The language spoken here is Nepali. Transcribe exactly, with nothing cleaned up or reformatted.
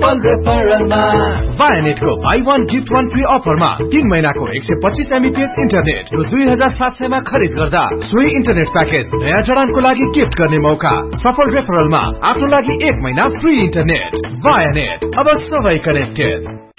सफल रेफरलमा वायानेटको by one gift one free अफरमा तीन महिनाको एक सय पच्चीस एमबीपीएस इन्टरनेट र दुई हजार सात सयमा खरिद गर्दा सोही इन्टरनेट प्याकेज नयाँ जडानको लागि गिफ्ट गर्ने मौका। सफल रेफरलमा आफ्नो लागि एक महिना फ्री इन्टरनेट। वायानेट, अब सबै कनेक्टेड।